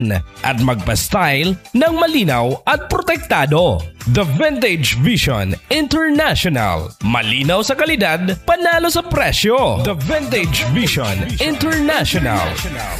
at magpa-style ng malinaw at protektado. The Vintage Vision International. Malinaw sa kalidad, panalo sa presyo. The Vintage Vision International.